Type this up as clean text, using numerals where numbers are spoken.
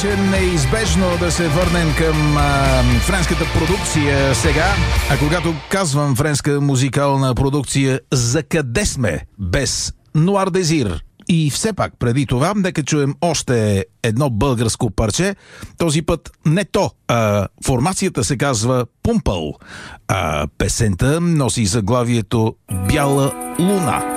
беше неизбежно да се върнем към френската продукция сега. А когато казвам френска музикална продукция, за къде сме без Noir Désir? И все пак, преди това, нека чуем още едно българско парче. Този път не то. Формацията се казва Пумпъл. Песента носи заглавието Бяла луна.